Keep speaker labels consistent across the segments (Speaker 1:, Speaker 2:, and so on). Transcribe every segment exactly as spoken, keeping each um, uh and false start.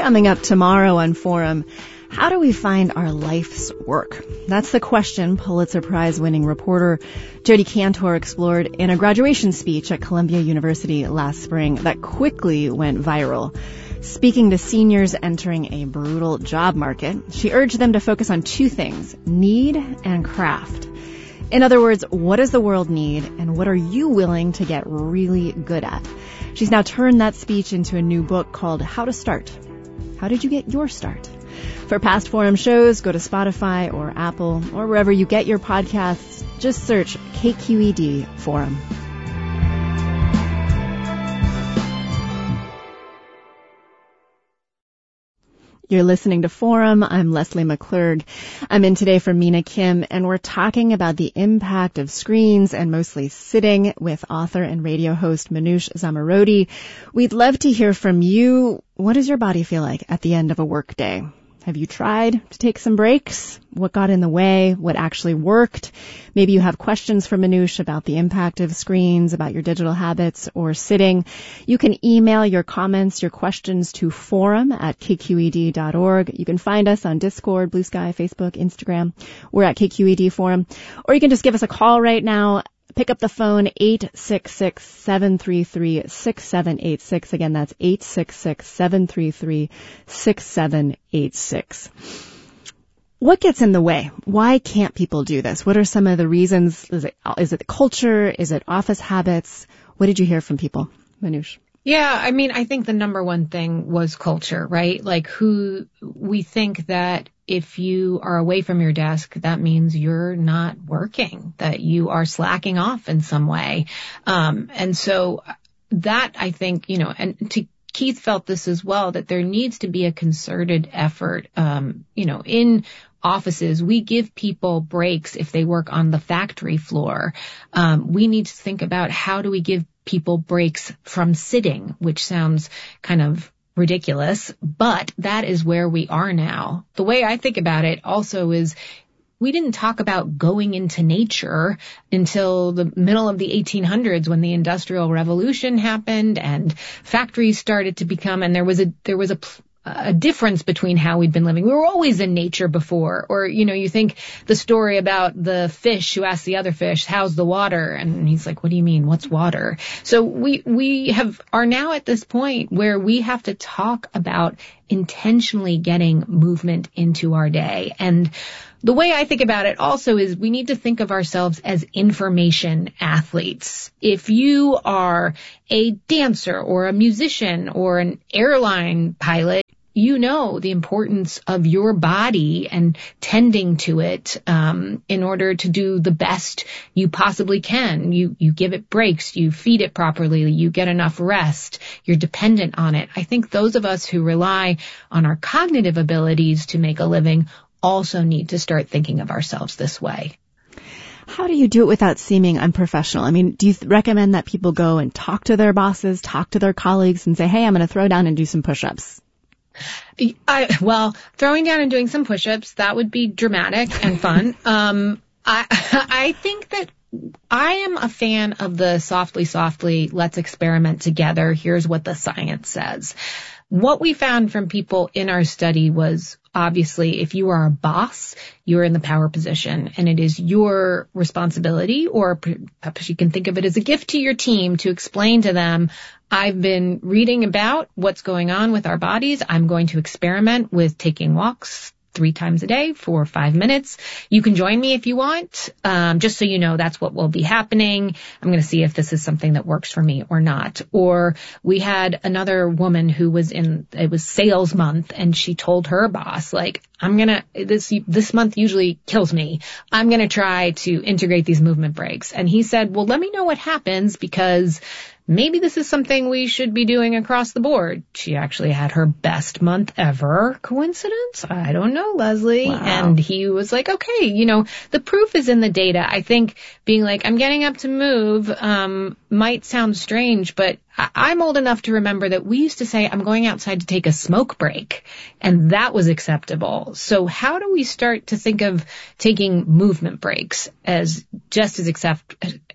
Speaker 1: Coming up tomorrow on Forum, how do we find our life's work? That's the question Pulitzer Prize-winning reporter Jodi Kantor explored in a graduation speech at Columbia University last spring that quickly went viral. Speaking to seniors entering a brutal job market, she urged them to focus on two things, need and craft. In other words, what does the world need, and what are you willing to get really good at? She's now turned that speech into a new book called How to Start. How did you get your start? For past Forum shows, go to Spotify or Apple or wherever you get your podcasts. Just search K Q E D Forum. You're listening to Forum. I'm Leslie McClurg. I'm in today for Mina Kim, and we're talking about the impact of screens and mostly sitting with author and radio host Manoush Zomorodi. We'd love to hear from you. What does your body feel like at the end of a work day? Have you tried to take some breaks? What got in the way? What actually worked? Maybe you have questions for Manoush about the impact of screens, about your digital habits, or sitting. You can email your comments, your questions to forum at k q e d dot org. You can find us on Discord, Blue Sky, Facebook, Instagram. We're at K Q E D Forum. Or you can just give us a call right now. Pick up the phone, eight six six, seven three three, six seven eight six. Again, that's eight six six, seven three three, six seven eight six. What gets in the way? Why can't people do this? What are some of the reasons? Is it, is it the culture? Is it office habits? What did you hear from people, Manoush?
Speaker 2: Yeah, I mean, I think the number one thing was culture, right? Like who we think that if you are away from your desk, that means you're not working, that you are slacking off in some way. Um, and so that I think, you know, and to Keith felt this as well, that there needs to be a concerted effort, um, you know, in offices. We give people breaks if they work on the factory floor. Um, we need to think about how do we give people breaks from sitting, which sounds kind of ridiculous, but that is where we are now. The way I think about it also is we didn't talk about going into nature until the middle of the eighteen hundreds when the Industrial Revolution happened and factories started to become, and there was a, there was a, a difference between how we'd been living. We were always in nature before. Or, you know, you think the story about the fish who asked the other fish, how's the water? And he's like, what do you mean? What's water? So we, we have, are now at this point where we have to talk about intentionally getting movement into our day. And the way I think about it also is we need to think of ourselves as information athletes. If you are a dancer or a musician or an airline pilot, you know the importance of your body and tending to it um, in order to do the best you possibly can. You you give it breaks, you feed it properly, you get enough rest, you're dependent on it. I think those of us who rely on our cognitive abilities to make a living also need to start thinking of ourselves this way.
Speaker 1: How do you do it without seeming unprofessional? I mean, do you th- recommend that people go and talk to their bosses, talk to their colleagues, and say, hey, I'm going to throw down and do some push-ups?
Speaker 2: I, well, throwing down and doing some push-ups, that would be dramatic and fun. um, I, I think that I am a fan of the softly, softly, let's experiment together. Here's what the science says. What we found from people in our study was obviously if you are a boss, you're in the power position and it is your responsibility, or perhaps you can think of it as a gift to your team to explain to them, I've been reading about what's going on with our bodies. I'm going to experiment with taking walks three times a day for five minutes. You can join me if you want. Um, just so you know, that's what will be happening. I'm going to see if this is something that works for me or not. Or we had another woman who was in, it was sales month, and she told her boss, like, I'm going to, this, this month usually kills me. I'm going to try to integrate these movement breaks. And he said, well, let me know what happens, because maybe this is something we should be doing across the board. She actually had her best month ever. Coincidence? I don't know, Leslie.
Speaker 1: Wow.
Speaker 2: And he was like, okay, you know, the proof is in the data. I think being like, I'm getting up to move, um, might sound strange, but I- I'm old enough to remember that we used to say, I'm going outside to take a smoke break. And that was acceptable. So how do we start to think of taking movement breaks as just as accept,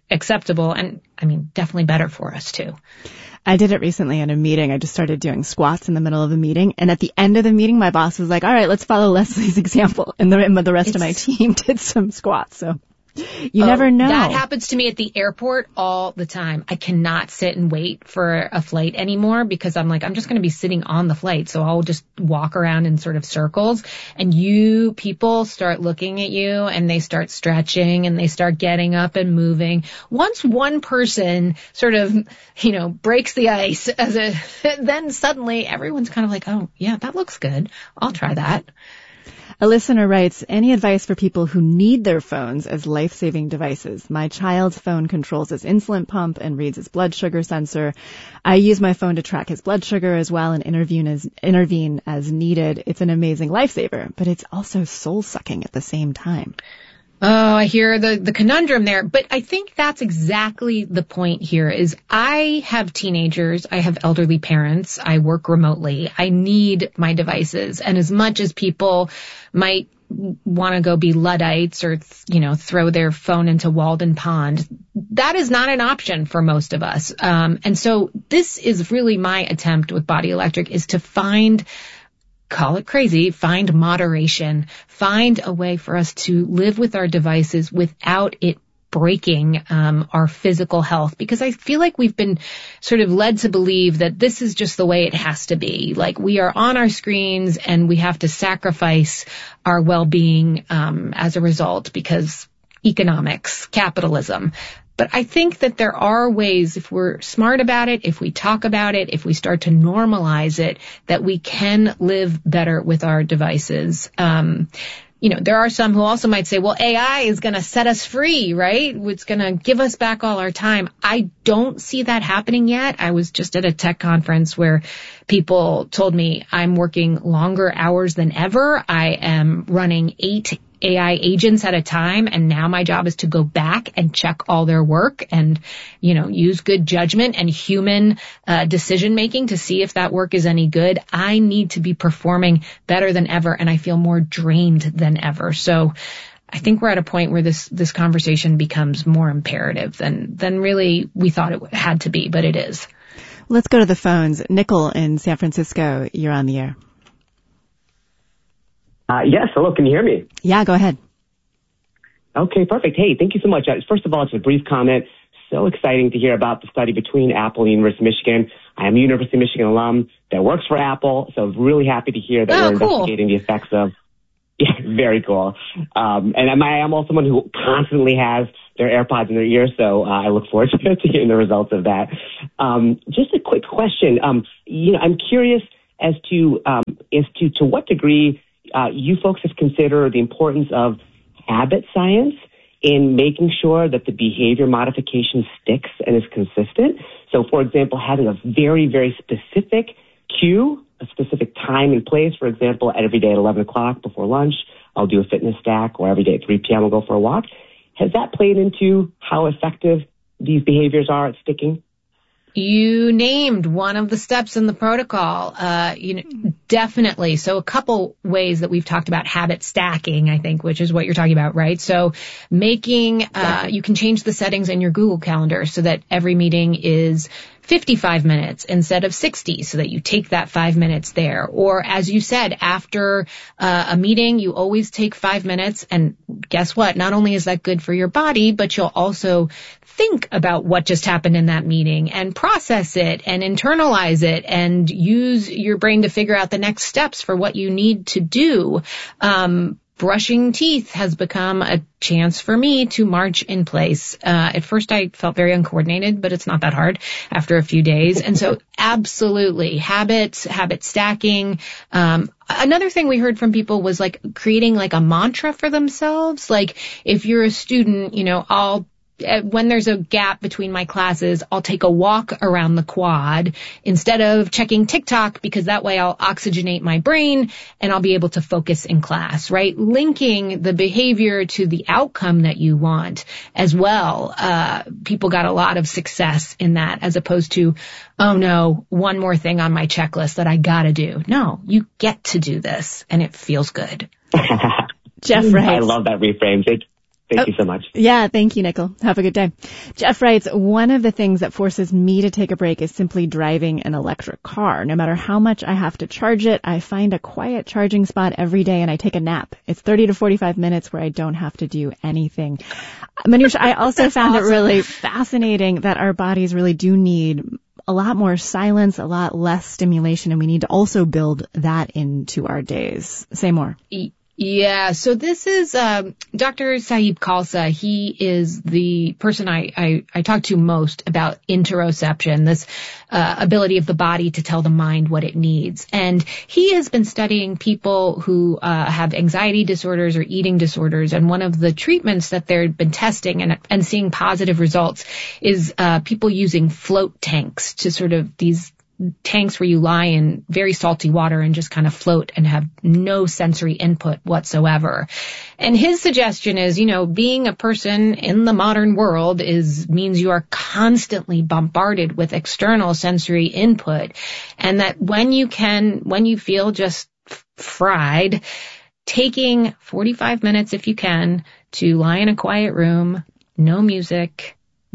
Speaker 2: acceptable and, I mean, definitely better for us too.
Speaker 1: I did it recently in a meeting. I just started doing squats in the middle of a meeting. And at the end of the meeting, my boss was like, all right, let's follow Leslie's example. And the, and the rest it's, of my team did some squats. So you oh, never know.
Speaker 2: That happens to me at the airport all the time. I cannot sit and wait for a flight anymore because I'm like, I'm just going to be sitting on the flight. So I'll just walk around in sort of circles and you people start looking at you and they start stretching and they start getting up and moving. Once one person sort of, you know, breaks the ice as a, then suddenly everyone's kind of like, oh yeah, that looks good. I'll try that.
Speaker 1: A listener writes, any advice for people who need their phones as life-saving devices? My child's phone controls his insulin pump and reads his blood sugar sensor. I use my phone to track his blood sugar as well and intervene as, intervene as needed. It's an amazing lifesaver, but it's also soul-sucking at the same time.
Speaker 2: Oh, I hear the, the conundrum there, but I think that's exactly the point here is I have teenagers, I have elderly parents, I work remotely, I need my devices. And as much as people might want to go be Luddites or, you know, throw their phone into Walden Pond, that is not an option for most of us. Um, and so this is really my attempt with Body Electric is to find call it crazy, find moderation, find a way for us to live with our devices without it breaking um, our physical health. Because I feel like we've been sort of led to believe that this is just the way it has to be. Like we are on our screens and we have to sacrifice our well-being um, as a result because economics, capitalism. But I think that there are ways, if we're smart about it, if we talk about it, if we start to normalize it, that we can live better with our devices. Um, you know, there are some who also might say, well, A I is going to set us free, right? It's going to give us back all our time. I don't see that happening yet. I was just at a tech conference where people told me I'm working longer hours than ever. I am running eight A I agents at a time. And now my job is to go back and check all their work and, you know, use good judgment and human uh, decision making to see if that work is any good. I need to be performing better than ever. And I feel more drained than ever. So I think we're at a point where this, this conversation becomes more imperative than, than really we thought it had to be, but it is.
Speaker 1: Let's go to the phones. Nickel in San Francisco, you're on the air.
Speaker 3: Uh, yes. Hello. Can you hear me?
Speaker 1: Yeah, go ahead.
Speaker 3: Okay, perfect. Hey, thank you so much. Uh, first of all, it's a brief comment. So exciting to hear about the study between Apple and the University of Michigan. I am a University of Michigan alum that works for Apple, so really happy to hear that
Speaker 2: oh,
Speaker 3: we're
Speaker 2: cool.
Speaker 3: investigating the effects of. Yeah, very cool. Um, and I am also someone who constantly has their AirPods in their ears, so uh, I look forward to, to hearing the results of that. Um, just a quick question. Um, you know, I'm curious as to um, as to to what degree uh, you folks have considered the importance of habit science in making sure that the behavior modification sticks and is consistent. So, for example, having a very, very specific cue, a specific time and place. For example, every day at eleven o'clock before lunch, I'll do a fitness stack, or every day at three p.m. I'll go for a walk. Has that played into how effective these behaviors are at sticking?
Speaker 2: You named one of the steps in the protocol, uh, you know, definitely. So a couple ways that we've talked about habit stacking, I think, which is what you're talking about, right? So making, uh, you can change the settings in your Google Calendar so that every meeting is fifty-five minutes instead of sixty, so that you take that five minutes there. Or as you said, after uh, a meeting, you always take five minutes. And guess what? Not only is that good for your body, but you'll also think about what just happened in that meeting and process it and internalize it and use your brain to figure out the next steps for what you need to do. Um, Brushing teeth has become a chance for me to march in place. Uh, at first I felt very uncoordinated, but it's not that hard after a few days. And so absolutely habits, habit stacking. Um, another thing we heard from people was like creating like a mantra for themselves. Like if you're a student, you know, I'll when there's a gap between my classes, I'll take a walk around the quad instead of checking TikTok, because that way I'll oxygenate my brain and I'll be able to focus in class, right? Linking the behavior to the outcome that you want as well. Uh, people got a lot of success in that, as opposed to, oh no, one more thing on my checklist that I gotta do. No, you get to do this and it feels good.
Speaker 1: Jeff writes.
Speaker 3: I love that reframe. It, Thank
Speaker 1: oh,
Speaker 3: you so much.
Speaker 1: Yeah, thank you, Nickel. Have a good day. Jeff writes, one of the things that forces me to take a break is simply driving an electric car. No matter how much I have to charge it, I find a quiet charging spot every day and I take a nap. It's thirty to forty-five minutes where I don't have to do anything. Manoush, I also found awesome. it really fascinating that our bodies really do need a lot more silence, a lot less stimulation, and we need to also build that into our days. Say more.
Speaker 2: Yeah, so this is um, Doctor Saeed Khalsa. He is the person I, I, I talk to most about interoception, this uh, ability of the body to tell the mind what it needs. And he has been studying people who uh, have anxiety disorders or eating disorders. And one of the treatments that they've been testing and, and seeing positive results is uh, people using float tanks to sort of these tanks where you lie in very salty water and just kind of float and have no sensory input whatsoever. And his suggestion is, you know, being a person in the modern world is means you are constantly bombarded with external sensory input, and that when you can, when you feel just fried, taking forty-five minutes if you can to lie in a quiet room, no music,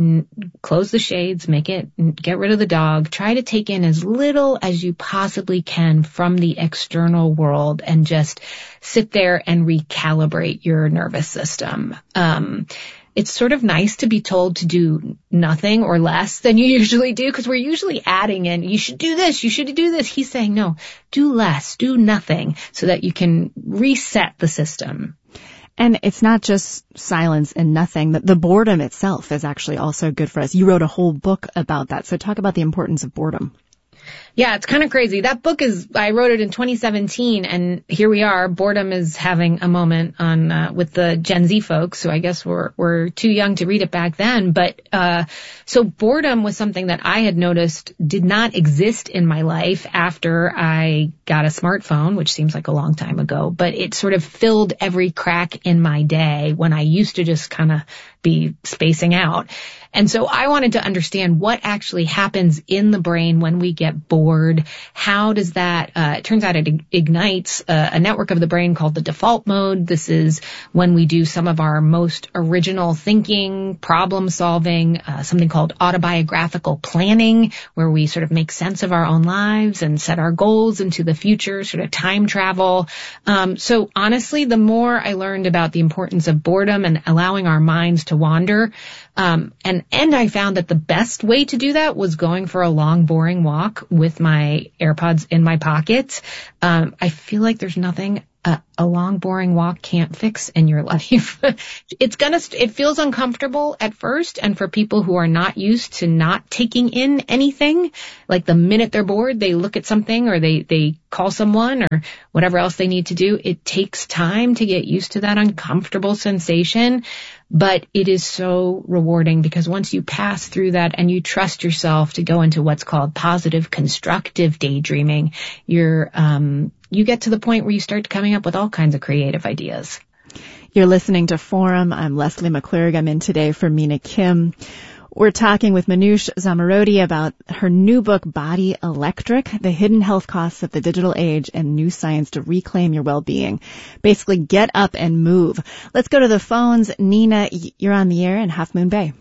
Speaker 2: close the shades, make it, get rid of the dog, try to take in as little as you possibly can from the external world and just sit there and recalibrate your nervous system. Um, it's sort of nice to be told to do nothing or less than you usually do, because we're usually adding in, you should do this, you should do this. He's saying, no, do less, do nothing, so that you can reset the system.
Speaker 1: And it's not just silence and nothing. The, the boredom itself is actually also good for us. You wrote a whole book about that. So talk about the importance of boredom.
Speaker 2: Yeah, it's kind of crazy. That book is, I wrote it in twenty seventeen, and here we are. Boredom is having a moment on, uh, with the Gen Z folks, so I guess we're, we're too young to read it back then. But, uh, so boredom was something that I had noticed did not exist in my life after I got a smartphone, which seems like a long time ago, but it sort of filled every crack in my day when I used to just kind of be spacing out. And so I wanted to understand what actually happens in the brain when we get bored. How does that, uh, it turns out it ignites a, a network of the brain called the default mode. This is when we do some of our most original thinking, problem solving, uh, something called autobiographical planning, where we sort of make sense of our own lives and set our goals into the future, sort of time travel. Um, so honestly, the more I learned about the importance of boredom and allowing our minds to wander, Um, and, and I found that the best way to do that was going for a long, boring walk with my AirPods in my pocket. Um, I feel like there's nothing a, a long, boring walk can't fix in your life. It's gonna, it feels uncomfortable at first. And for people who are not used to not taking in anything, like the minute they're bored, they look at something or they, they call someone or whatever else they need to do. It takes time to get used to that uncomfortable sensation. But it is so rewarding, because once you pass through that and you trust yourself to go into what's called positive constructive daydreaming, you're, um, you get to the point where you start coming up with all kinds of creative ideas.
Speaker 1: You're listening to Forum. I'm Leslie McClurg. I'm in today for Mina Kim. We're talking with Manoush Zomorodi about her new book, Body Electric, The Hidden Health Costs of the Digital Age and New Science to Reclaim Your Well-Being. Basically, get up and move. Let's go to the phones. Nina, you're on the air in Half Moon Bay.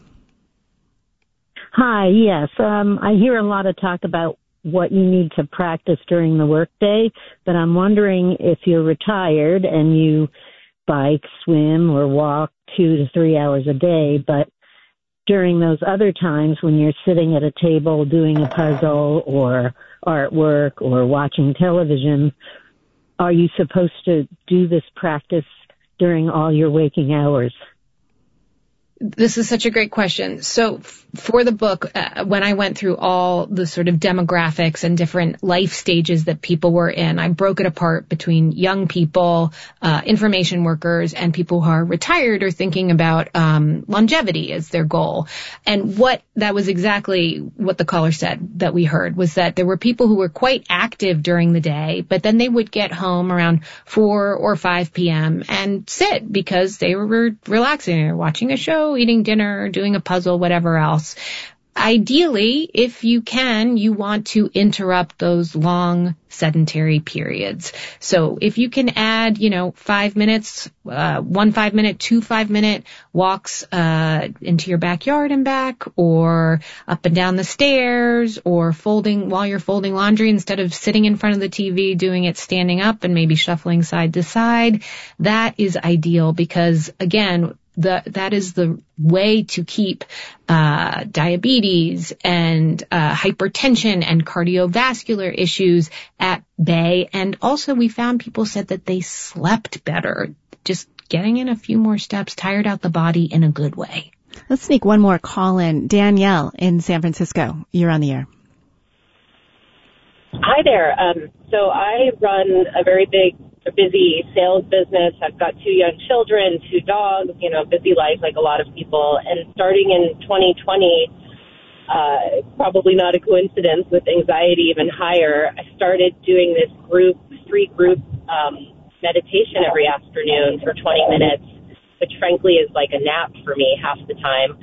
Speaker 4: Hi, yes. Um, I hear a lot of talk about what you need to practice during the workday, but I'm wondering if you're retired and you bike, swim, or walk two to three hours a day, but during those other times when you're sitting at a table doing a puzzle or artwork or watching television, are you supposed to do this practice during all your waking hours?
Speaker 2: This is such a great question. So for the book, uh, when I went through all the sort of demographics and different life stages that people were in, I broke it apart between young people, uh, information workers, and people who are retired or thinking about um, longevity as their goal. And what that was exactly what the caller said that we heard was that there were people who were quite active during the day, but then they would get home around four or five p.m. and sit because they were relaxing or watching a show, eating dinner, doing a puzzle, whatever else. ideally, if you can, you want to interrupt those long sedentary periods. So if you can add, you know, five minutes, uh, one five minute, two five minute walks, uh, into your backyard and back, or up and down the stairs, or folding while you're folding laundry instead of sitting in front of the T V, doing it standing up and maybe shuffling side to side, that is ideal because again, The, that is the way to keep uh diabetes and uh hypertension and cardiovascular issues at bay. And also we found people said that they slept better, just getting in a few more steps, tired out the body in a good way.
Speaker 1: Let's sneak one more call in. Danielle in San Francisco, you're on the air.
Speaker 5: Hi there. Um, so I run a very big a busy sales business. I've got two young children, two dogs, you know, busy life like a lot of people. And starting in twenty twenty, uh, probably not a coincidence with anxiety even higher, I started doing this group, free group um, meditation every afternoon for twenty minutes, which frankly is like a nap for me half the time.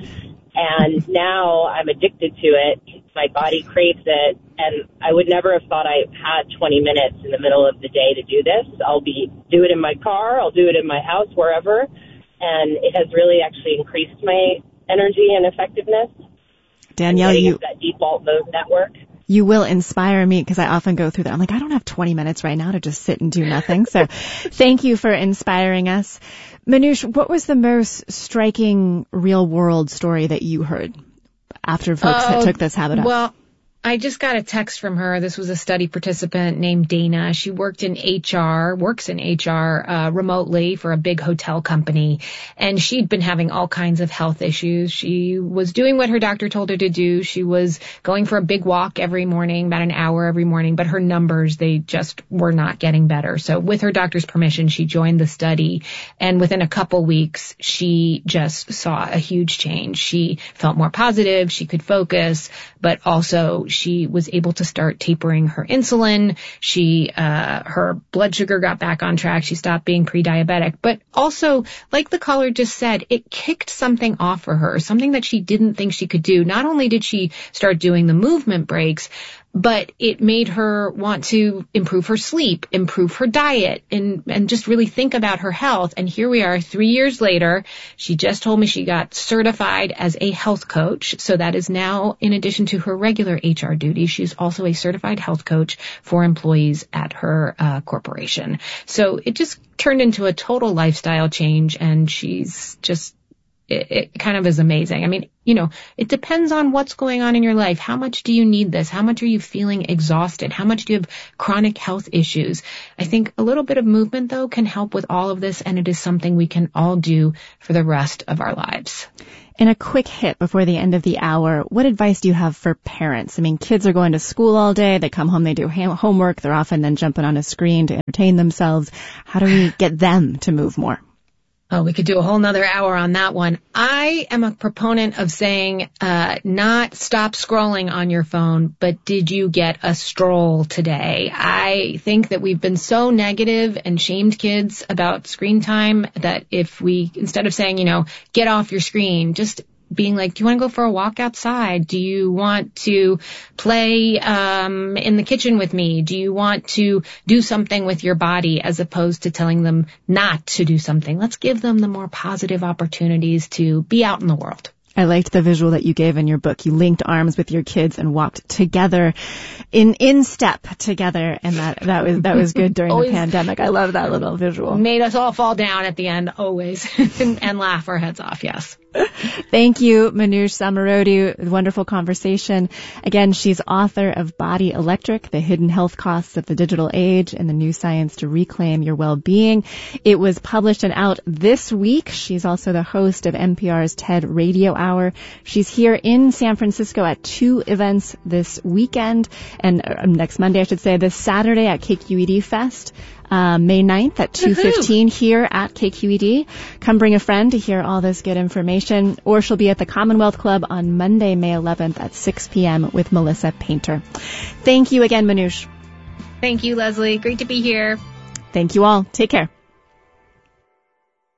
Speaker 5: And now I'm addicted to it. My body craves it. And I would never have thought I had twenty minutes in the middle of the day to do this. I'll be do it in my car. I'll do it in my house, wherever. And it has really actually increased my energy and effectiveness.
Speaker 1: Danielle, you
Speaker 5: that default mode network.
Speaker 1: You will inspire me because I often go through that. I'm like, I don't have twenty minutes right now to just sit and do nothing. So thank you for inspiring us. Manoush, what was the most striking real world story that you heard after folks
Speaker 2: uh,
Speaker 1: that took this habit up?
Speaker 2: Well, I just got a text from her. This was a study participant named Dana. She worked in H R, works in H R uh, remotely for a big hotel company. And she'd been having all kinds of health issues. She was doing what her doctor told her to do. She was going for a big walk every morning, about an hour every morning. But her numbers, they just were not getting better. So with her doctor's permission, she joined the study. And within a couple weeks, she just saw a huge change. She felt more positive. She could focus, but also she was able to start tapering her insulin. She, uh, her blood sugar got back on track. She stopped being pre-diabetic. But also, like the caller just said, it kicked something off for her, something that she didn't think she could do. Not only did she start doing the movement breaks, but it made her want to improve her sleep, improve her diet, and, and just really think about her health. And here we are three years later. She just told me she got certified as a health coach. So that is now, in addition to her regular H R duties, she's also a certified health coach for employees at her uh, corporation. So it just turned into a total lifestyle change, and she's just It, it kind of is amazing. I mean, you know, it depends on what's going on in your life. How much do you need this? How much are you feeling exhausted? How much do you have chronic health issues? I think a little bit of movement, though, can help with all of this, and it is something we can all do for the rest of our lives.
Speaker 1: In a quick hit before the end of the hour, what advice do you have for parents? I mean, kids are going to school all day. They come home, they do homework. They're often then jumping on a screen to entertain themselves. How do we get them to move more?
Speaker 2: Oh, we could do a whole nother hour on that one. I am a proponent of saying, uh, not stop scrolling on your phone, but did you get a stroll today? I think that we've been so negative and shamed kids about screen time that if we, instead of saying, you know, get off your screen, just being like, do you want to go for a walk outside? Do you want to play um in the kitchen with me? Do you want to do something with your body, as opposed to telling them not to do something? Let's give them the more positive opportunities to be out in the world.
Speaker 1: I liked the visual that you gave in your book. You linked arms with your kids and walked together in, in step together. And that, that was, that was good during the pandemic. I love that little visual.
Speaker 2: Made us all fall down at the end, always, and, and laugh our heads off. Yes.
Speaker 1: Thank you, Manoush Zomorodi. Wonderful conversation. Again, she's author of Body Electric, The Hidden Health Costs of the Digital Age and the New Science to Reclaim Your Well-Being. It was published and out this week. She's also the host of N P R's TED Radio Hour. She's here in San Francisco at two events this weekend, and uh, next Monday, I should say, this Saturday at K Q E D Fest. Uh, May ninth at two fifteen here at K Q E D. Come bring a friend to hear all this good information. Or she'll be at the Commonwealth Club on Monday, May eleventh at six p.m. with Melissa Painter. Thank you again, Manoush.
Speaker 2: Thank you, Leslie. Great to be here.
Speaker 1: Thank you all. Take care.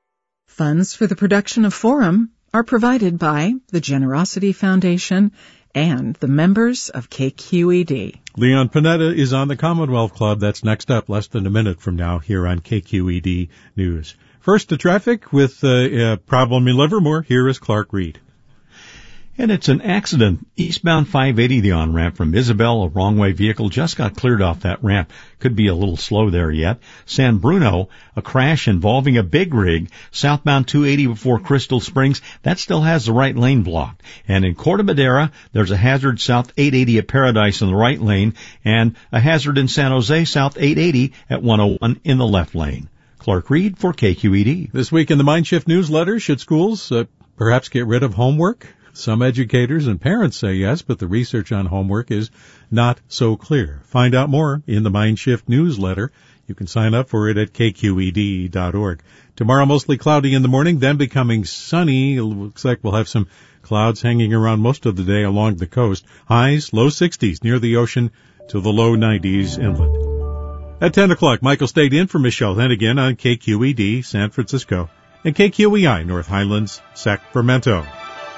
Speaker 6: Funds for the production of Forum are provided by the Generosity Foundation and the members of K Q E D.
Speaker 7: Leon Panetta is on the Commonwealth Club. That's next up, less than a minute from now, here on K Q E D News. First to traffic with uh, a problem in Livermore. Here is Clark Reed.
Speaker 8: And it's an accident. Eastbound five eighty, the on-ramp from Isabel, a wrong-way vehicle just got cleared off that ramp. Could be a little slow there yet. San Bruno, a crash involving a big rig. Southbound two eighty before Crystal Springs, that still has the right lane blocked. And in Corte Madera, there's a hazard south eight eighty at Paradise in the right lane, and a hazard in San Jose south eight eighty at one oh one in the left lane. Clark Reed for K Q E D.
Speaker 7: This week in the Mindshift newsletter, should schools uh, perhaps get rid of homework? Some educators and parents say yes, but the research on homework is not so clear. Find out more in the Mindshift newsletter. You can sign up for it at K Q E D dot org. Tomorrow, mostly cloudy in the morning, then becoming sunny. It looks like we'll have some clouds hanging around most of the day along the coast. Highs, low sixties near the ocean to the low nineties inland. At ten o'clock, Michael stayed in for Michelle Hennigan on K Q E D San Francisco and K Q E I North Highlands, Sacramento.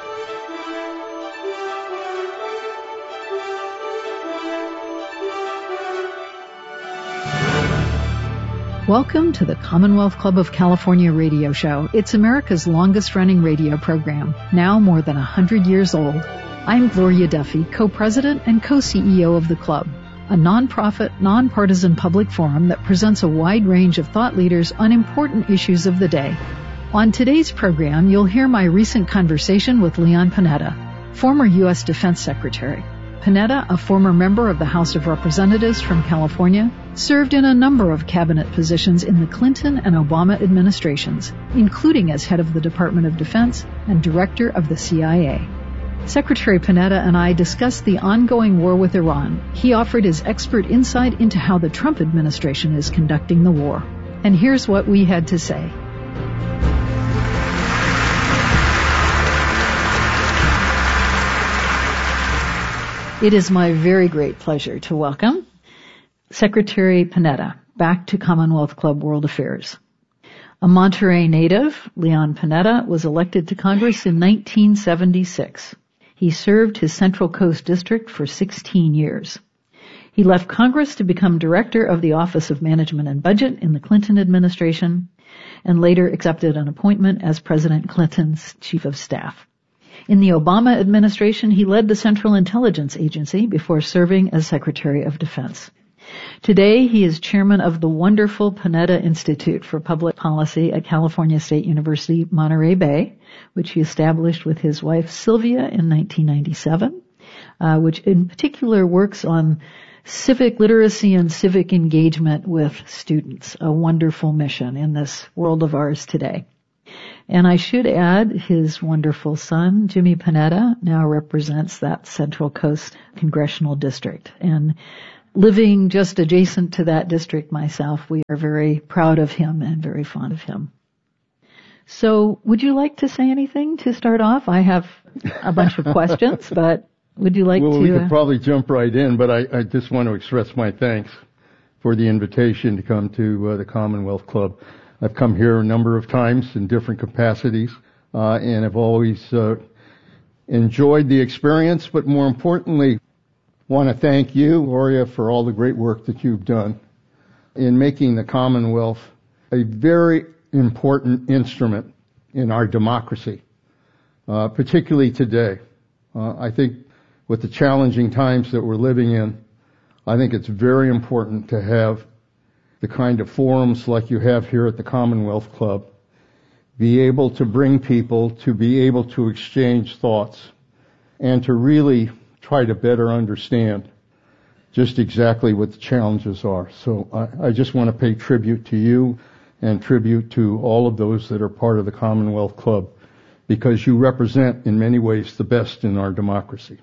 Speaker 9: Welcome to the Commonwealth Club of California radio show. It's America's longest-running radio program, now more than one hundred years old. I'm Gloria Duffy, co-president and co-C E O of the club, a non-profit, non-partisan public forum that presents a wide range of thought leaders on important issues of the day. On today's program, you'll hear my recent conversation with Leon Panetta, former U S Defense Secretary. Panetta, a former member of the House of Representatives from California, served in a number of cabinet positions in the Clinton and Obama administrations, including as head of the Department of Defense and director of the C I A. Secretary Panetta and I discussed the ongoing war with Iran. He offered his expert insight into how the Trump administration is conducting the war. And here's what we had to say. It is my very great pleasure to welcome Secretary Panetta back to Commonwealth Club World Affairs. A Monterey native, Leon Panetta was elected to Congress in nineteen seventy-six. He served his Central Coast District for sixteen years. He left Congress to become director of the Office of Management and Budget in the Clinton administration and later accepted an appointment as President Clinton's chief of staff. In the Obama administration, he led the Central Intelligence Agency before serving as Secretary of Defense. Today, he is chairman of the wonderful Panetta Institute for Public Policy at California State University, Monterey Bay, which he established with his wife Sylvia in nineteen ninety-seven, uh, which in particular works on civic literacy and civic engagement with students, a wonderful mission in this world of ours today. And I should add, his wonderful son, Jimmy Panetta, now represents that Central Coast Congressional District. And living just adjacent to that district myself, we are very proud of him and very fond of him. So would you like to say anything to start off? I have a bunch of questions, but would you like
Speaker 10: well,
Speaker 9: to?
Speaker 10: Well, we could probably jump right in, but I, I just want to express my thanks for the invitation to come to uh, the Commonwealth Club. I've come here a number of times in different capacities, uh, and have always uh, enjoyed the experience, but more importantly, want to thank you, Gloria, for all the great work that you've done in making the Commonwealth a very important instrument in our democracy, uh, particularly today. Uh, I think with the challenging times that we're living in, I think it's very important to have the kind of forums like you have here at the Commonwealth Club, be able to bring people to be able to exchange thoughts and to really try to better understand just exactly what the challenges are. So I, I just want to pay tribute to you and tribute to all of those that are part of the Commonwealth Club, because you represent in many ways the best in our democracy.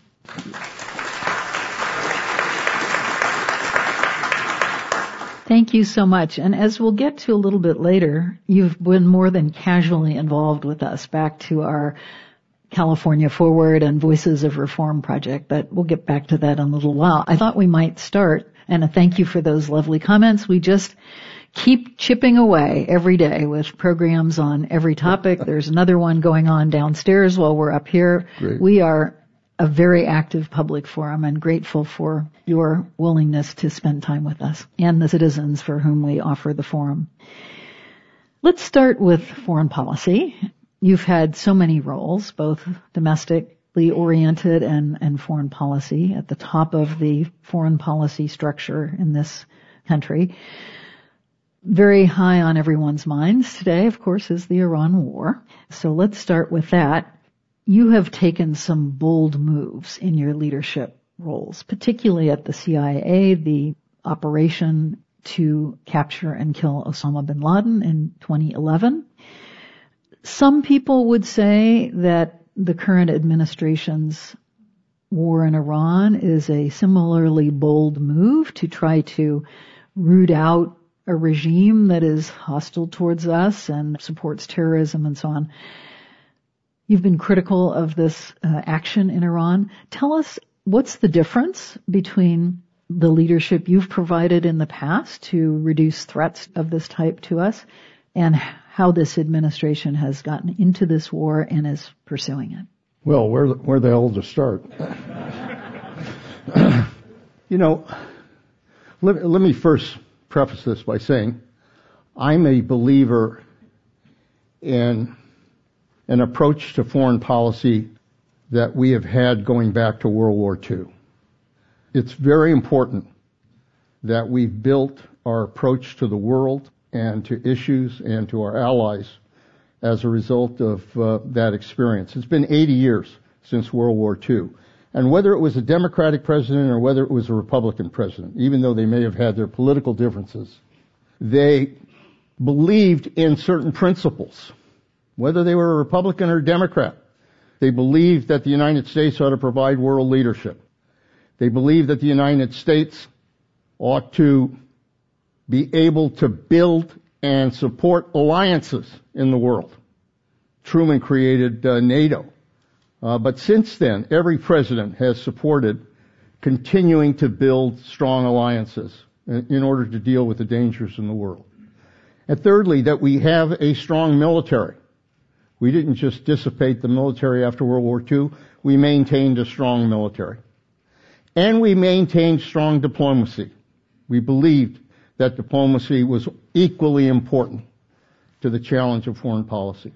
Speaker 9: Thank you so much. And as we'll get to a little bit later, you've been more than casually involved with us back to our California Forward and Voices of Reform project, but we'll get back to that in a little while. I thought we might start, and a thank you for those lovely comments. We just keep chipping away every day with programs on every topic. There's another one going on downstairs while we're up here.
Speaker 10: Great.
Speaker 9: We are a very active public forum and grateful for your willingness to spend time with us and the citizens for whom we offer the forum. Let's start with foreign policy. You've had so many roles, both domestically oriented and, and foreign policy at the top of the foreign policy structure in this country. Very high on everyone's minds today, of course, is the Iran war. So let's start with that. You have taken some bold moves in your leadership roles, particularly at the C I A, the operation to capture and kill Osama bin Laden in twenty eleven. Some people would say that the current administration's war in Iran is a similarly bold move to try to root out a regime that is hostile towards us and supports terrorism and so on. You've been critical of this uh, action in Iran. Tell us, what's the difference between the leadership you've provided in the past to reduce threats of this type to us and how this administration has gotten into this war and is pursuing it?
Speaker 10: Well, where, where the hell to start? You know, let, let me first preface this by saying I'm a believer in an approach to foreign policy that we have had going back to World War Two. It's very important that we've built our approach to the world and to issues and to our allies as a result of uh, that experience. It's been eighty years since World War Two. And whether it was a Democratic president or whether it was a Republican president, even though they may have had their political differences, they believed in certain principles. Whether they were a Republican or a Democrat, they believed that the United States ought to provide world leadership. They believed that the United States ought to be able to build and support alliances in the world. Truman created uh, NATO. Uh, but since then, every president has supported continuing to build strong alliances in, in order to deal with the dangers in the world. And thirdly, that we have a strong military. We didn't just dissipate the military after World War Two. We maintained a strong military. And we maintained strong diplomacy. We believed that diplomacy was equally important to the challenge of foreign policy.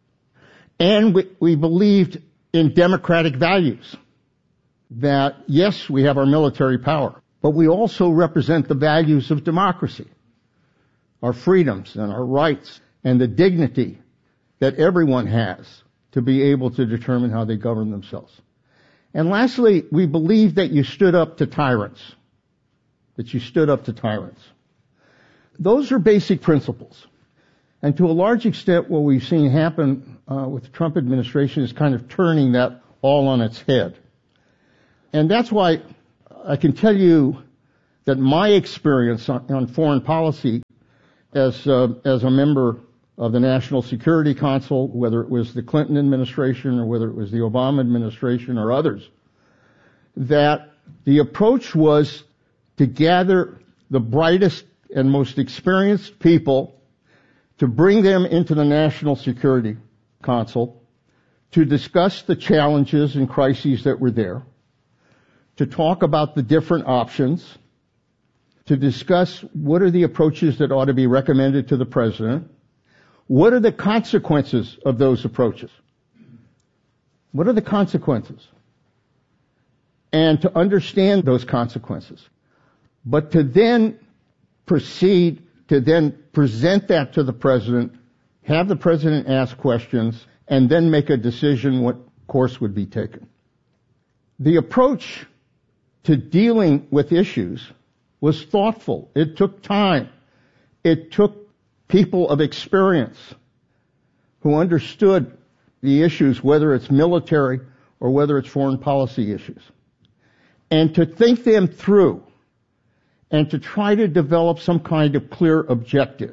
Speaker 10: And we, we believed in democratic values. That, yes, we have our military power, but we also represent the values of democracy, our freedoms and our rights, and the dignity that everyone has to be able to determine how they govern themselves. And lastly, we believe that you stood up to tyrants. That you stood up to tyrants. Those are basic principles. And to a large extent, what we've seen happen uh, with the Trump administration is kind of turning that all on its head. And that's why I can tell you that my experience on, on foreign policy as uh, as a member of the National Security Council, whether it was the Clinton administration or whether it was the Obama administration or others, that the approach was to gather the brightest and most experienced people to bring them into the National Security Council to discuss the challenges and crises that were there, to talk about the different options, to discuss what are the approaches that ought to be recommended to the president, what are the consequences of those approaches? What are the consequences? And to understand those consequences. But to then proceed to then present that to the president, have the president ask questions, and then make a decision what course would be taken. The approach to dealing with issues was thoughtful. It took time. It took people of experience who understood the issues, whether it's military or whether it's foreign policy issues, and to think them through and to try to develop some kind of clear objective.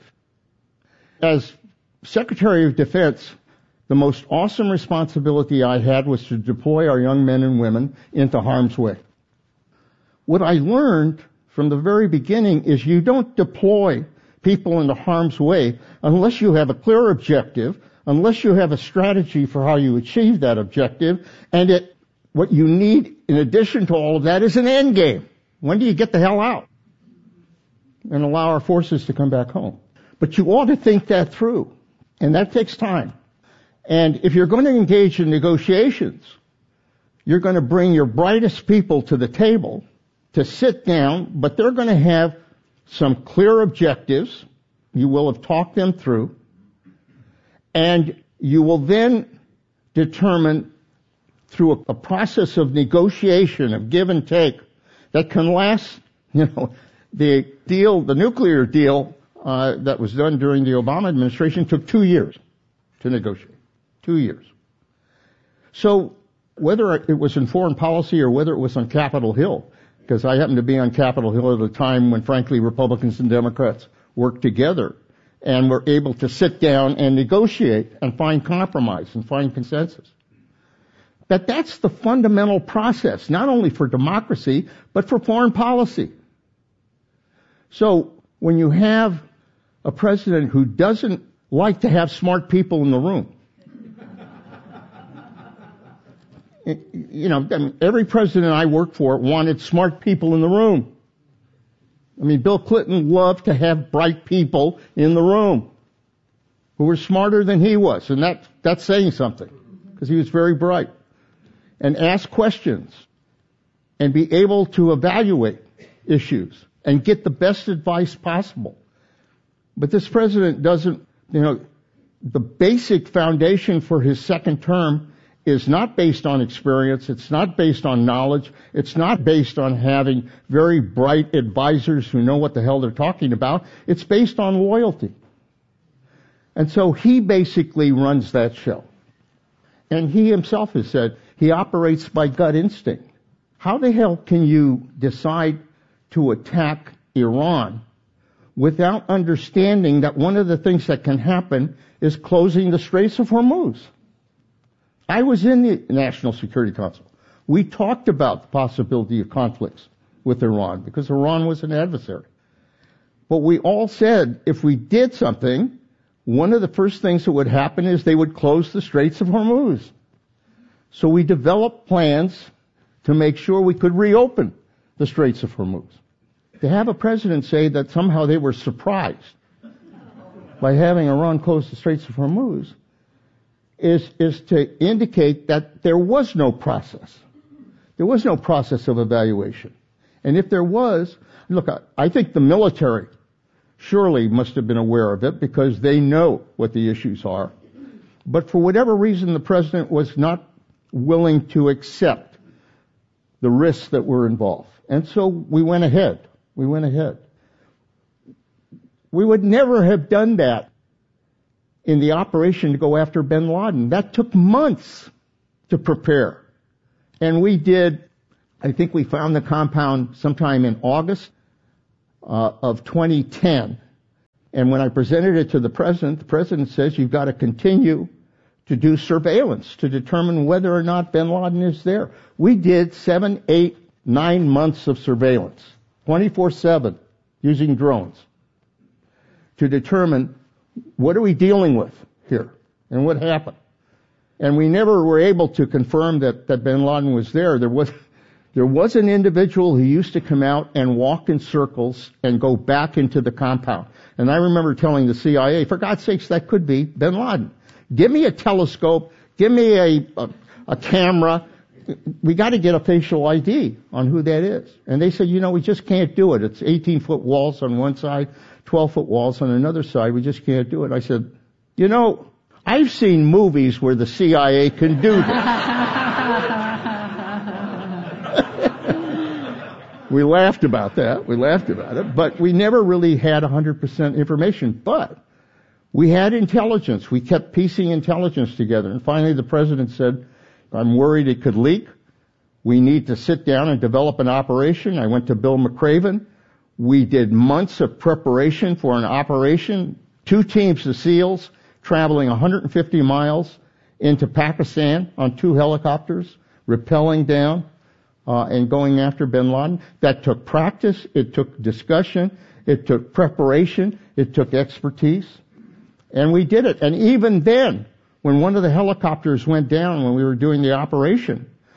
Speaker 10: As Secretary of Defense, the most awesome responsibility I had was to deploy our young men and women into harm's way. What I learned from the very beginning is you don't deploy people into harm's way unless you have a clear objective, unless you have a strategy for how you achieve that objective, and it
Speaker 11: what you need in addition to all of that is an end game. When do you get the hell out and allow our forces to come back home? But you ought to think that through, and that takes time. And if you're going to engage in negotiations, you're going to bring your brightest people to the table to sit down, but they're going to have some clear objectives. You will have talked them through, and you will then determine through a, a process of negotiation, of give and take, that can last, you know, the deal, the nuclear deal uh, that was done during the Obama administration took two years to negotiate. Two years. So whether it was in foreign policy or whether it was on Capitol Hill, because I happened to be on Capitol Hill at a time when, frankly, Republicans and Democrats worked together and were able to sit down and negotiate and find compromise and find consensus. But that's the fundamental process, not only for democracy, but for foreign policy. So when you have a president who doesn't like to have smart people in the room, you know, I mean, every president I worked for wanted smart people in the room. I mean, Bill Clinton loved to have bright people in the room who were smarter than he was, and that, that's saying something, because he was very bright. And ask questions and be able to evaluate issues and get the best advice possible. But this president doesn't, you know, the basic foundation for his second term is not based on experience. It's not based on knowledge. It's not based on having very bright advisors who know what the hell they're talking about. It's based on loyalty. And so he basically runs that show. And he himself has said he operates by gut instinct. How the hell can you decide to attack Iran without understanding that one of the things that can happen is closing the Straits of Hormuz? I was in the National Security Council. We talked about the possibility of conflicts with Iran because Iran was an adversary. But we all said if we did something, one of the first things that would happen is they would close the Straits of Hormuz. So we developed plans to make sure we could reopen the Straits of Hormuz. To have a president say that somehow they were surprised by having Iran close the Straits of Hormuz is, is to indicate that there was no process. There was no process of evaluation. And if there was, look, I, I think the military surely must have been aware of it because they know what the issues are. But for whatever reason, the president was not willing to accept the risks that were involved. And so we went ahead. We went ahead. We would never have done that in the operation to go after bin Laden. That took months to prepare. And we did, I think we found the compound sometime in August uh, of twenty ten. And when I presented it to the president, the president says you've got to continue to do surveillance to determine whether or not bin Laden is there. We did seven, eight, nine months of surveillance, twenty-four seven, using drones to determine what are we dealing with here and what happened. And we never were able to confirm that, that bin Laden was there. There was, there was an individual who used to come out and walk in circles and go back into the compound. And I remember telling the C I A, for God's sakes, that could be bin Laden. Give me a telescope. Give me a, a, a camera. We got to get a facial I D on who that is. And they said, you know, we just can't do it. It's eighteen foot walls on one side, twelve foot walls on another side. We just can't do it. I said, you know, I've seen movies where the C I A can do that. We laughed about that. We laughed about it. But we never really had one hundred percent information. But we had intelligence. We kept piecing intelligence together. And finally the president said, I'm worried it could leak. We need to sit down and develop an operation. I went to Bill McRaven. We did months of preparation for an operation. Two teams of SEALs traveling one hundred fifty miles into Pakistan on two helicopters, rappelling down uh, and going after bin Laden. That took practice. It took discussion. It took preparation. It took expertise. And we did it. And even then, when one of the helicopters went down when we were doing the operation,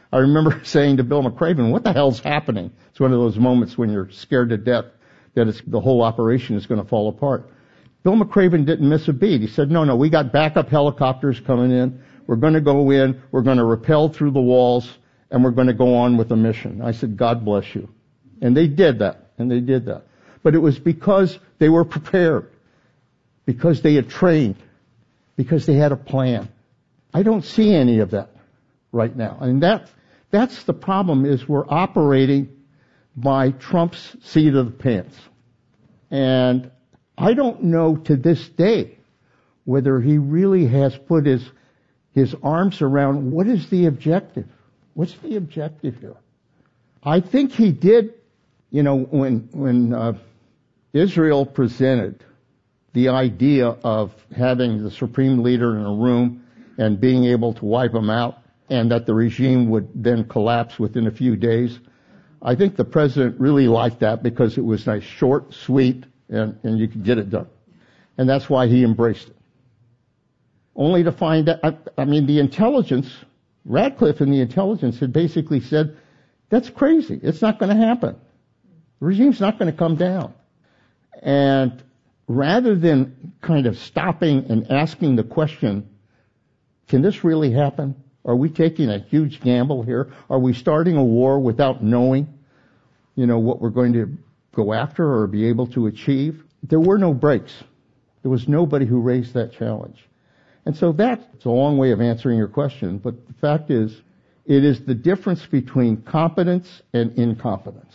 Speaker 11: I remember saying to Bill McRaven, what the hell's happening? It's one of those moments when you're scared to death that it's, the whole operation is going to fall apart. Bill McRaven didn't miss a beat. He said, no, no, we got backup helicopters coming in. We're going to go in. We're going to rappel through the walls, and we're going to go on with the mission. I said, God bless you. And they did that, and they did that. But it was because they were prepared, because they had trained, because they had a plan. I don't see any of that right now. And that, that's the problem, is we're operating by Trump's seat of the pants. And I don't know to this day whether he really has put his his arms around what is the objective. What's the objective here? I think he did, you know, when when uh, Israel presented the idea of having the supreme leader in a room and being able to wipe them out, and that the regime would then collapse within a few days, I think the president really liked that because it was nice, short, sweet, and, and you could get it done. And that's why he embraced it. Only to find out, I, I mean, the intelligence, Radcliffe and the intelligence had basically said, that's crazy. It's not going to happen. The regime's not going to come down. And rather than kind of stopping and asking the question, can this really happen? Are we taking a huge gamble here? Are we starting a war without knowing, you know, what we're going to go after or be able to achieve? There were no breaks. There was nobody who raised that challenge. And so that's a long way of answering your question, but the fact is, it is the difference between competence and incompetence.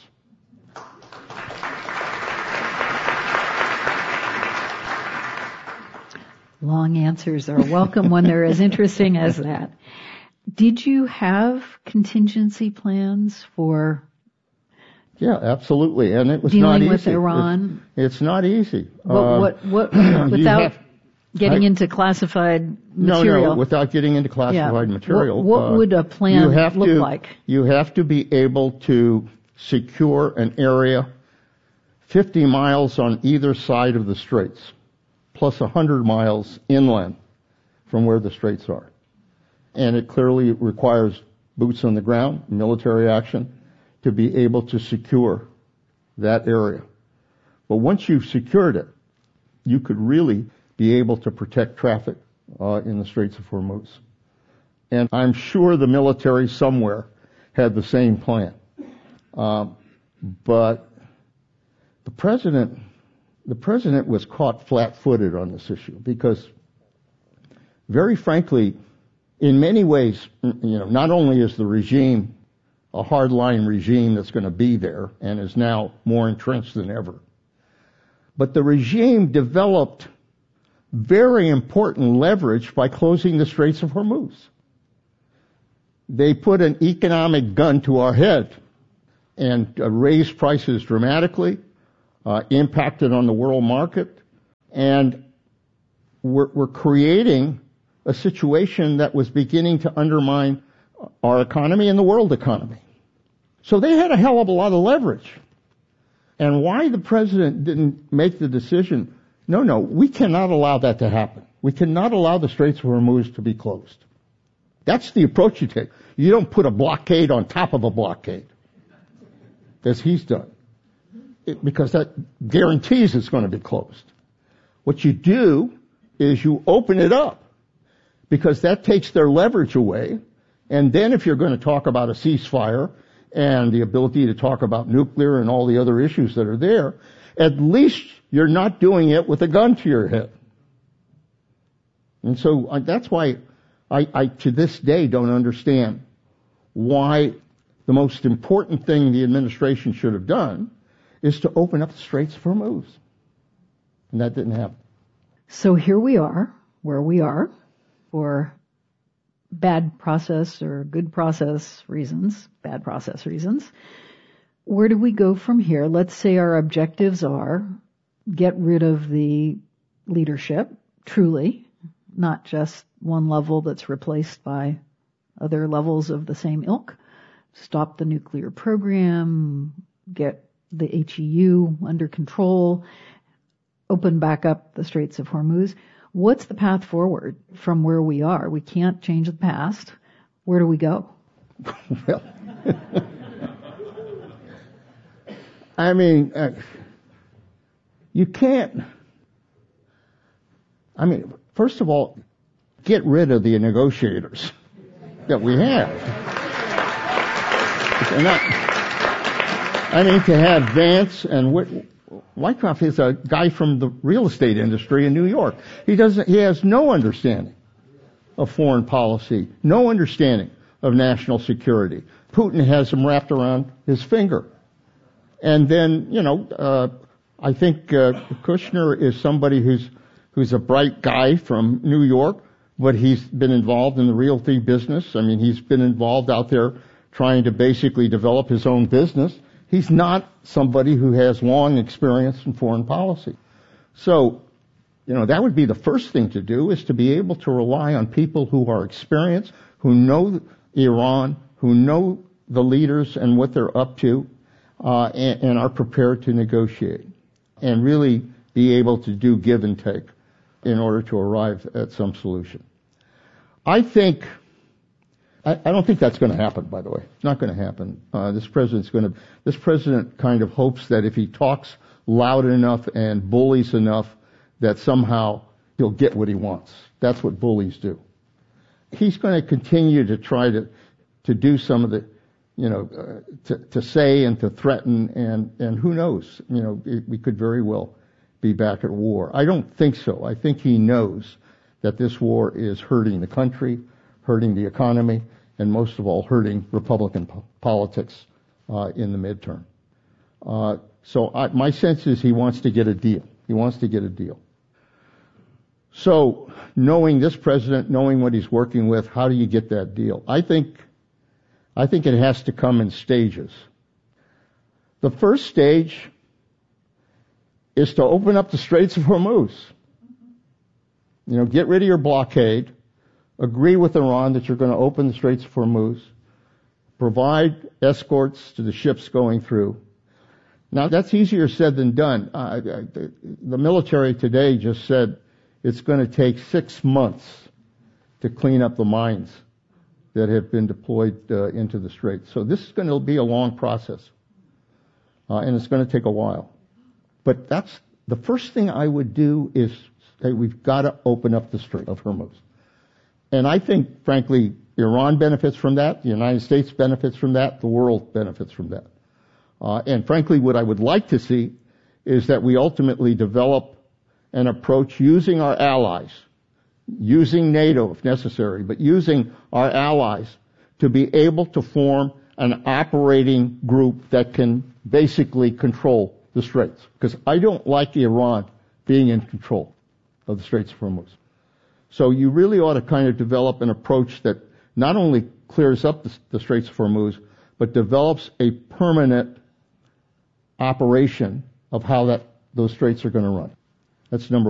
Speaker 9: Long answers are welcome when they're as interesting as that. Did you have contingency plans for
Speaker 11: Yeah, absolutely, and it was
Speaker 9: dealing
Speaker 11: not easy.
Speaker 9: with Iran?
Speaker 11: It's, it's not easy.
Speaker 9: What,
Speaker 11: uh,
Speaker 9: what, what, without
Speaker 11: have,
Speaker 9: getting
Speaker 11: I,
Speaker 9: into classified material?
Speaker 11: No, no, without getting into classified
Speaker 9: yeah.
Speaker 11: material.
Speaker 9: What, what
Speaker 11: uh,
Speaker 9: would a plan look
Speaker 11: to,
Speaker 9: like?
Speaker 11: You have to be able to secure an area fifty miles on either side of the straits, plus one hundred miles inland from where the straits are. And it clearly requires boots on the ground, military action, to be able to secure that area. But once you've secured it, you could really be able to protect traffic uh, in the Straits of Hormuz. And I'm sure the military somewhere had the same plan. Um, but the president, the president was caught flat-footed on this issue because, very frankly, in many ways, you know, not only is the regime a hardline regime that's going to be there and is now more entrenched than ever, but the regime developed very important leverage by closing the Straits of Hormuz. They put an economic gun to our head and uh, raised prices dramatically, uh, impacted on the world market, and we're, we're creating a situation that was beginning to undermine our economy and the world economy. So they had a hell of a lot of leverage. And why the president didn't make the decision, no, no, we cannot allow that to happen. We cannot allow the Straits of Hormuz to be closed. That's the approach you take. You don't put a blockade on top of a blockade, as he's done, it, because that guarantees it's going to be closed. What you do is you open it up, because that takes their leverage away. And then if you're going to talk about a ceasefire and the ability to talk about nuclear and all the other issues that are there, at least you're not doing it with a gun to your head. And so uh, that's why I, I, to this day, don't understand why the most important thing the administration should have done is to open up the Straits of Hormuz. And that didn't happen.
Speaker 9: So here we are, where we are, for bad process or good process reasons, bad process reasons. Where do we go from here? Let's say our objectives are get rid of the leadership, truly, not just one level that's replaced by other levels of the same ilk, stop the nuclear program, get the H E U under control, open back up the Straits of Hormuz. What's the path forward from where we are? We can't change the past. Where do we go?
Speaker 11: Well, I mean, uh, you can't, I mean, first of all, get rid of the negotiators that we have. They're not, I mean, to have Vance and Whit, Wyckoff is a guy from the real estate industry in New York. He doesn't, he has no understanding of foreign policy, no understanding of national security. Putin has him wrapped around his finger. And then, you know, uh, I think uh, Kushner is somebody who's who's a bright guy from New York, but he's been involved in the realty business. I mean, he's been involved out there trying to basically develop his own business. He's not somebody who has long experience in foreign policy. So, you know, that would be the first thing to do, is to be able to rely on people who are experienced, who know Iran, who know the leaders and what they're up to, uh, and, and are prepared to negotiate and really be able to do give and take in order to arrive at some solution. I think, I, I don't think that's going to happen, by the way. It's not going to happen. Uh, this president's going to, this president kind of hopes that if he talks loud enough and bullies enough, that somehow he'll get what he wants. That's what bullies do. He's going to continue to try to, to do some of the, you know, uh, to, to say and to threaten, and, and who knows, you know, it, we could very well be back at war. I don't think so. I think he knows that this war is hurting the country, hurting the economy, and most of all, hurting Republican po- politics uh, in the midterm. Uh, so I, my sense is he wants to get a deal. He wants to get a deal. So knowing this president, knowing what he's working with, how do you get that deal? I think, I think it has to come in stages. The first stage is to open up the Straits of Hormuz. You know, get rid of your blockade, agree with Iran that you're going to open the Straits of Hormuz, provide escorts to the ships going through. Now, that's easier said than done. Uh, the military today just said it's going to take six months to clean up the mines that have been deployed uh, into the Straits. So this is going to be a long process, uh, and it's going to take a while. But that's the first thing I would do, is say we've got to open up the Strait of Hormuz. And I think, frankly, Iran benefits from that, the United States benefits from that, the world benefits from that. Uh, and frankly, what I would like to see is that we ultimately develop an approach using our allies, using NATO if necessary, but using our allies to be able to form an operating group that can basically control the Straits. Because I don't like Iran being in control of the Straits of Hormuz. So you really ought to kind of develop an approach that not only clears up the, the Straits of Hormuz, but develops a permanent operation of how that those straits are going to run. That's number